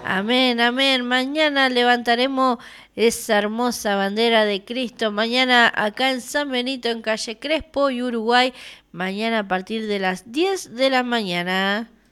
Amén, amén. Mañana levantaremos esa hermosa bandera de Cristo. Mañana acá en San Benito, en calle Crespo y Uruguay. Mañana a partir de las 10 de la mañana.